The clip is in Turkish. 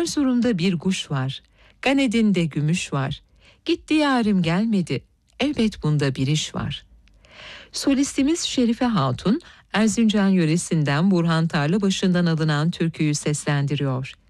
Erzurum'da bir kuş var, Ganedin'de gümüş var. Gitti yarim gelmedi, elbet bunda bir iş var. Solistimiz Şerife Hatun, Erzincan yöresinden Burhan Tarlabaşı'ndan alınan türküyü seslendiriyor.